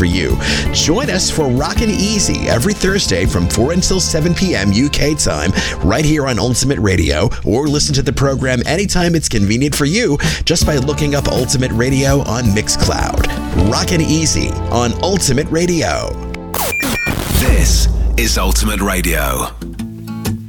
for you. Join us for Rockin' Easy every Thursday from 4 until 7 p.m. UK time, right here on Ultimate Radio, or listen to the program anytime it's convenient for you just by looking up Ultimate Radio on Mixcloud. Rockin' Easy on Ultimate Radio. This is Ultimate Radio.